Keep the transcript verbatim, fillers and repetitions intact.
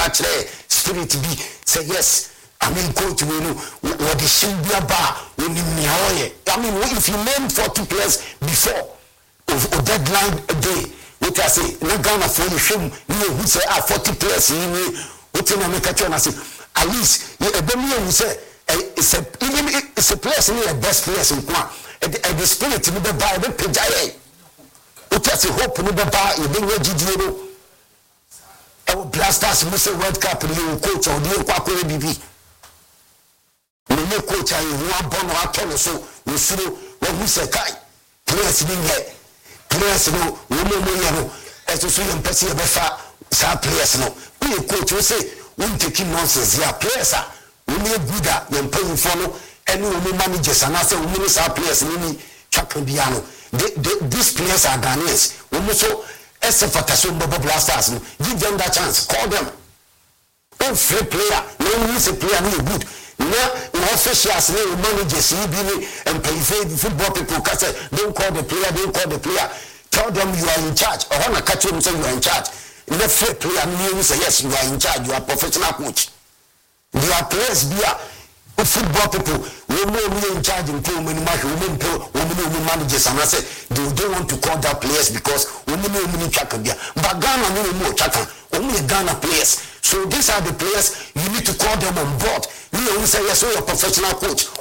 catch spirit be say yes. I mean, coach, we know what the should be about when you I mean, if you name forty players before of a deadline day, what I say, not gonna for you film, you who say ah forty players in me, what in America and I say, at least a Bemian who say it's a even it's a place in the best place in Kwa, and the spirit in the bar, the Pajay. What I say, hope in the bar, you bring your G D O. Our blasters must say World Cup, you coach or the Quaco B B. No coach, I want born or tell us so. You see, what we say, Kai, players in here, players no, women, no, as you see, and Pessy, a befa, sa players no. We coach, you say, we take nonsense, yeah, players are, we need good at them paying follow, and we managers, and I say, we need our players, and we Chakan Biano. These players are Ghanaians. We also, as a Fatasun Bobo Blasters, give them that chance, call them. Oh, free player, no one is a player, no good. Now, officials, managers, and pay football people, don't call the player, don't call the player. Tell them you are in charge. I want to catch you and say you are in charge. Let fair player mean say yes, you are in charge, you are a professional coach. You are players, be a football people, women in charge in two many match, women, women, managers, and I say they don't want to call that players because women, women, Chaka. But Ghana, no more Chaka, only Ghana players. So these are the players, you need to call them on board. You know, say yes, you're a professional coach.